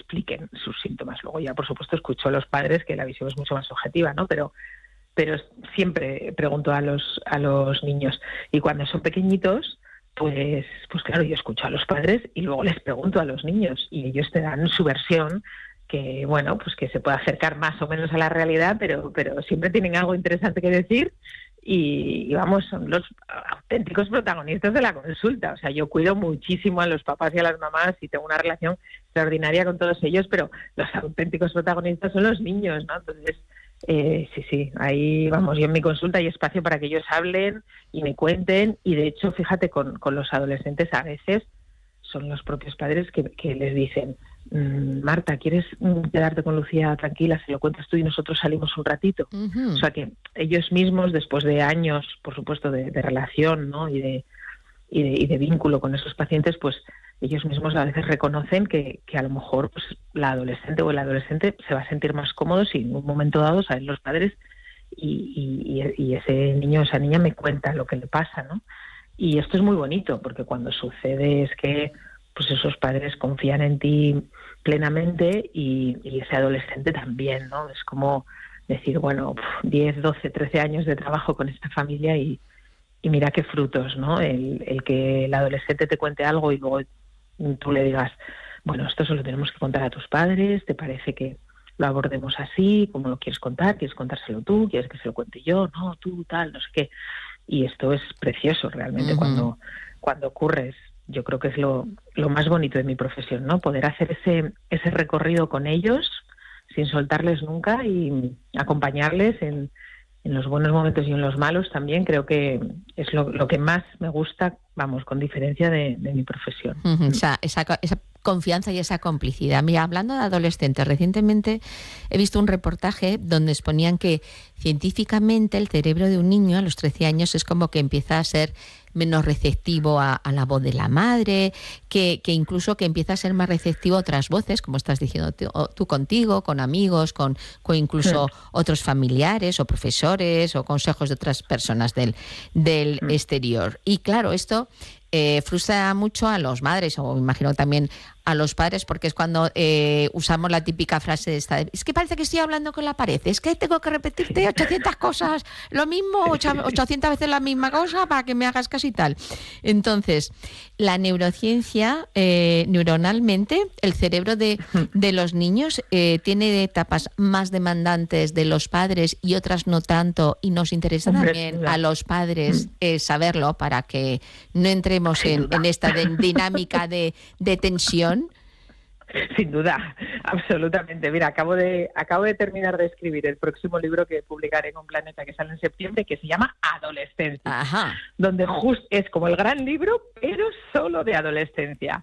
expliquen sus síntomas. Luego ya, por supuesto, escucho a los padres, que la visión es mucho más objetiva, ¿no? Pero siempre pregunto a los niños. Y cuando son pequeñitos, pues claro, yo escucho a los padres y luego les pregunto a los niños y ellos te dan su versión, que bueno, pues que se puede acercar más o menos a la realidad, pero siempre tienen algo interesante que decir y vamos, son los auténticos protagonistas de la consulta. O sea, yo cuido muchísimo a los papás y a las mamás y tengo una relación extraordinaria con todos ellos, pero los auténticos protagonistas son los niños, ¿no? Entonces, sí, ahí vamos, yo en mi consulta hay espacio para que ellos hablen y me cuenten, y de hecho, fíjate, con los adolescentes a veces son los propios padres que les dicen, Marta, ¿quieres quedarte con Lucía tranquila? Se lo cuentas tú y nosotros salimos un ratito. Uh-huh. O sea que ellos mismos, después de años, por supuesto, de relación, ¿no? y de vínculo con esos pacientes, pues ellos mismos a veces reconocen que a lo mejor pues, la adolescente o el adolescente se va a sentir más cómodo si en un momento dado salen los padres y ese niño o esa niña me cuenta lo que le pasa, ¿no? Y esto es muy bonito, porque cuando sucede es que pues esos padres confían en ti plenamente y ese adolescente también, ¿no? Es como decir, bueno, 10, 12, 13 años de trabajo con esta familia y mira qué frutos, ¿no? El que el adolescente te cuente algo y luego tú le digas, bueno, esto se lo tenemos que contar a tus padres, ¿te parece que lo abordemos así? ¿Cómo lo quieres contar? ¿Quieres contárselo tú? ¿Quieres que se lo cuente yo? No, tú, tal, no sé qué. Y esto es precioso realmente Uh-huh. cuando ocurre. Yo creo que es lo más bonito de mi profesión, ¿no? Poder hacer ese recorrido con ellos sin soltarles nunca y acompañarles en los buenos momentos y en los malos también. Creo que es lo que más me gusta, vamos, con diferencia de mi profesión. Uh-huh. Esa confianza y esa complicidad. Mira, hablando de adolescentes, recientemente he visto un reportaje donde exponían que científicamente el cerebro de un niño a los 13 años es como que empieza a ser menos receptivo a la voz de la madre, que incluso que empieza a ser más receptivo a otras voces, como estás diciendo tú contigo, con amigos, con incluso otros familiares o profesores o consejos de otras personas del exterior. Y claro, esto frustra mucho a los madres, o me imagino también a los padres, porque es cuando usamos la típica frase esta de, es que parece que estoy hablando con la pared, es que tengo que repetirte 800 cosas, lo mismo, 800 veces la misma cosa para que me hagas caso y tal. Entonces, la neurociencia, neuronalmente, el cerebro de los niños tiene etapas más demandantes de los padres y otras no tanto, y nos interesa también a los padres saberlo para que no entremos en esta dinámica de tensión. Sin duda, absolutamente. Mira, acabo de terminar de escribir el próximo libro que publicaré con Planeta, que sale en septiembre, que se llama Adolescencia. Ajá. Donde es como el gran libro, pero solo de adolescencia.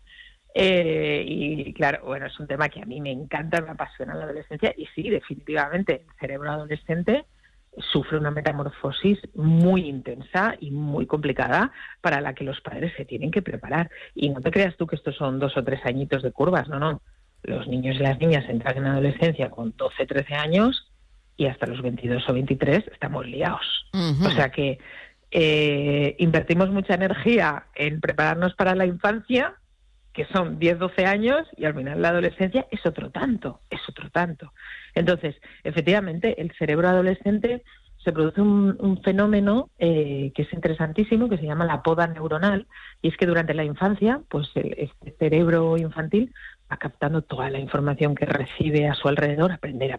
Y claro, bueno, es un tema que a mí me encanta, me apasiona la adolescencia, y sí, definitivamente, el cerebro adolescente sufre una metamorfosis muy intensa y muy complicada para la que los padres se tienen que preparar. Y no te creas tú que estos son 2 o 3 añitos de curvas, no. Los niños y las niñas entran en adolescencia con 12, 13 años y hasta los 22 o 23 estamos liados. Uh-huh. O sea que invertimos mucha energía en prepararnos para la infancia, que son 10, 12 años, y al final la adolescencia es otro tanto. Entonces, efectivamente, el cerebro adolescente se produce un fenómeno que es interesantísimo, que se llama la poda neuronal, y es que durante la infancia, pues este cerebro infantil va captando toda la información que recibe a su alrededor, aprender,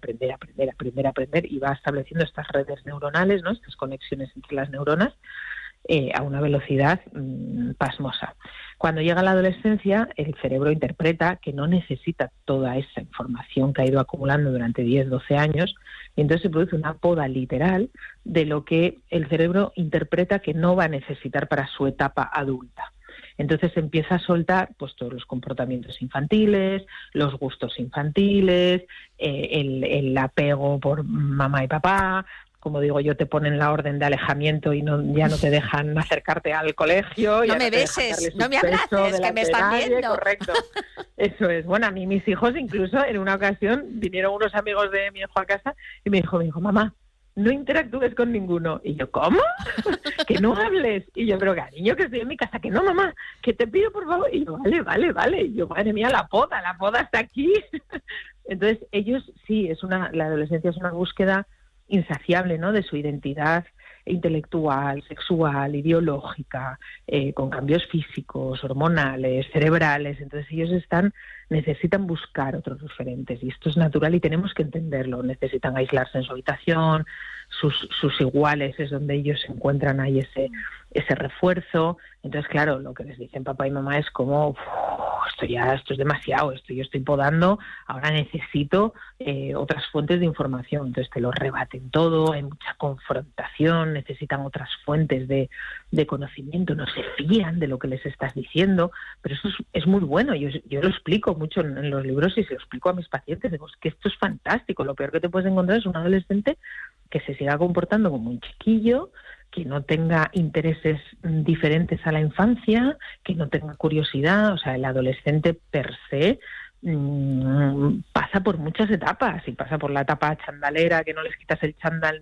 y va estableciendo estas redes neuronales, ¿no? Estas conexiones entre las neuronas, a una velocidad pasmosa. Cuando llega la adolescencia, el cerebro interpreta que no necesita toda esa información que ha ido acumulando durante 10, 12 años, y entonces se produce una poda literal de lo que el cerebro interpreta que no va a necesitar para su etapa adulta. Entonces empieza a soltar pues todos los comportamientos infantiles, los gustos infantiles, el apego por mamá y papá. Como digo yo, te ponen la orden de alejamiento y ya no te dejan acercarte al colegio. No me beses, no me abraces, que me están viendo. Correcto, eso es. Bueno, a mí mis hijos incluso en una ocasión vinieron unos amigos de mi hijo a casa y me dijo, mamá, no interactúes con ninguno. Y yo, ¿cómo? Que no hables. Y yo, pero cariño, que estoy en mi casa. Que no, mamá, que te pido por favor. Y yo, vale. Y yo, madre mía, la poda está aquí. Entonces, ellos sí, la adolescencia es una búsqueda insaciable, ¿no?, de su identidad intelectual, sexual, ideológica, con cambios físicos, hormonales, cerebrales. Entonces ellos necesitan buscar otros referentes, y esto es natural y tenemos que entenderlo. Necesitan aislarse en su habitación, sus iguales es donde ellos encuentran ahí ese refuerzo. Entonces, claro, lo que les dicen papá y mamá es como, esto es demasiado, yo estoy podando, ahora necesito otras fuentes de información. Entonces te lo rebaten todo, hay mucha confrontación, necesitan otras fuentes de conocimiento, no se fían de lo que les estás diciendo, pero eso es muy bueno. Yo lo explico mucho en los libros y se lo explico a mis pacientes, digo, que esto es fantástico. Lo peor que te puedes encontrar es un adolescente que se siga comportando como un chiquillo, que no tenga intereses diferentes a la infancia, que no tenga curiosidad. O sea, el adolescente per se pasa por muchas etapas, y pasa por la etapa chandalera, que no les quitas el chándal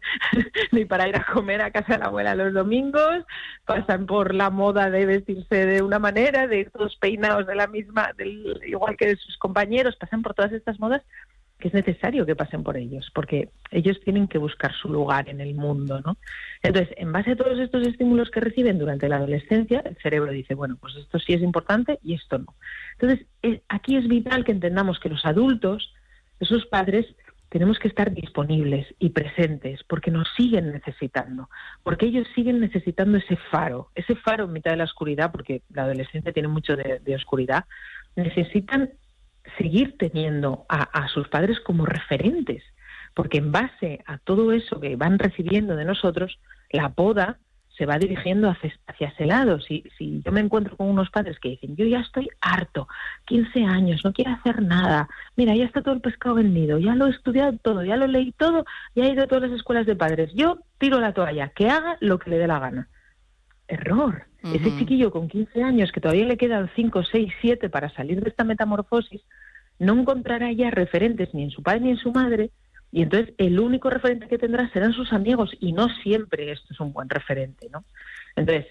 ni para ir a comer a casa de la abuela los domingos, pasan por la moda de vestirse de una manera, de ir todos peinados de la misma, igual que sus compañeros, pasan por todas estas modas, que es necesario que pasen por ellos, porque ellos tienen que buscar su lugar en el mundo, ¿no? Entonces, en base a todos estos estímulos que reciben durante la adolescencia, el cerebro dice, bueno, pues esto sí es importante y esto no. Entonces, aquí es vital que entendamos que los adultos, esos padres, tenemos que estar disponibles y presentes, porque nos siguen necesitando, porque ellos siguen necesitando ese faro en mitad de la oscuridad, porque la adolescencia tiene mucho de oscuridad. Necesitan seguir teniendo a sus padres como referentes, porque en base a todo eso que van recibiendo de nosotros, la poda se va dirigiendo hacia ese lado. Si yo me encuentro con unos padres que dicen, yo ya estoy harto, 15 años, no quiero hacer nada, mira, ya está todo el pescado vendido, ya lo he estudiado todo, ya lo leí todo, ya he ido a todas las escuelas de padres, yo tiro la toalla, que haga lo que le dé la gana. Error. Uh-huh. Ese chiquillo con 15 años, que todavía le quedan 5, 6, 7 para salir de esta metamorfosis, no encontrará ya referentes ni en su padre ni en su madre, y entonces el único referente que tendrá serán sus amigos, y no siempre esto es un buen referente, ¿no? Entonces,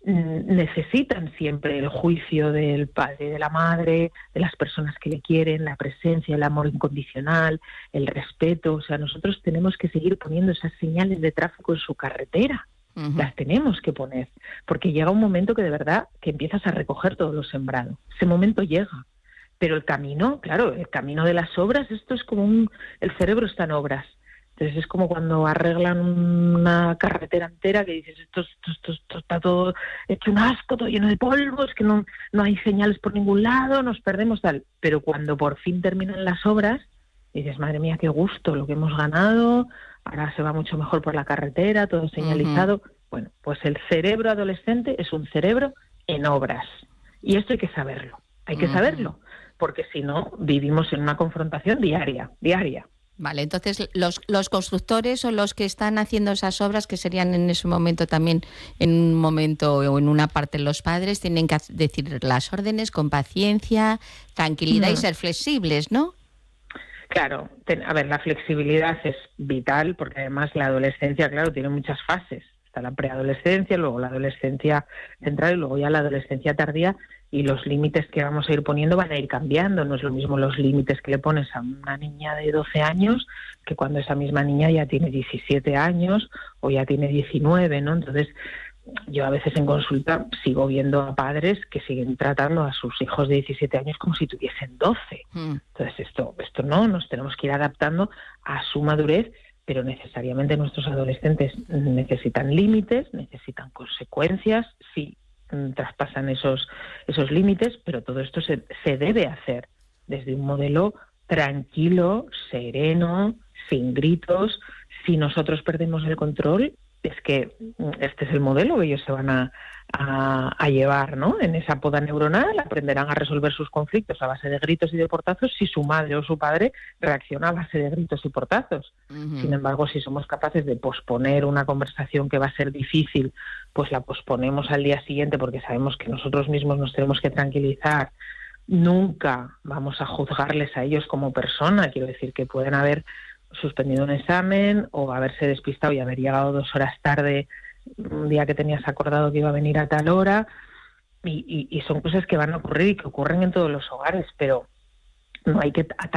necesitan siempre el juicio del padre, de la madre, de las personas que le quieren, la presencia, el amor incondicional, el respeto. O sea, nosotros tenemos que seguir poniendo esas señales de tráfico en su carretera. Uh-huh. Las tenemos que poner, porque llega un momento que de verdad que empiezas a recoger todo lo sembrado. Ese momento llega. Pero el camino, claro, el camino de las obras, esto es como el cerebro está en obras. Entonces es como cuando arreglan una carretera entera, que dices, esto está todo hecho un asco, todo lleno de polvos, que no hay señales por ningún lado, nos perdemos tal. Pero cuando por fin terminan las obras, dices, madre mía, qué gusto lo que hemos ganado, ahora se va mucho mejor por la carretera, todo señalizado. Uh-huh. Bueno, pues el cerebro adolescente es un cerebro en obras. Y esto hay que saberlo, saberlo. Porque si no, vivimos en una confrontación diaria. Vale, entonces los constructores o los que están haciendo esas obras, que serían en ese momento también, en un momento o en una parte los padres, tienen que decir las órdenes con paciencia, tranquilidad y ser flexibles, ¿no? Claro, la flexibilidad es vital, porque además la adolescencia, claro, tiene muchas fases. Está la preadolescencia, luego la adolescencia central y luego ya la adolescencia tardía, y los límites que vamos a ir poniendo van a ir cambiando. No es lo mismo los límites que le pones a una niña de 12 años que cuando esa misma niña ya tiene 17 años o ya tiene 19, ¿no? Entonces, yo a veces en consulta sigo viendo a padres que siguen tratando a sus hijos de 17 años como si tuviesen 12. Entonces, esto no, nos tenemos que ir adaptando a su madurez, pero necesariamente nuestros adolescentes necesitan límites, necesitan consecuencias, sí, traspasan esos límites, pero todo esto se debe hacer desde un modelo tranquilo, sereno, sin gritos. Si nosotros perdemos el control, es que este es el modelo que ellos se van a llevar, ¿no? En esa poda neuronal aprenderán a resolver sus conflictos a base de gritos y de portazos si su madre o su padre reacciona a base de gritos y portazos. Uh-huh. Sin embargo, si somos capaces de posponer una conversación que va a ser difícil, pues la posponemos al día siguiente porque sabemos que nosotros mismos nos tenemos que tranquilizar. Nunca vamos a juzgarles a ellos como persona. Quiero decir que pueden haber suspendido un examen o haberse despistado y haber llegado 2 horas tarde un día que tenías acordado que iba a venir a tal hora, y son cosas que van a ocurrir y que ocurren en todos los hogares, pero no hay que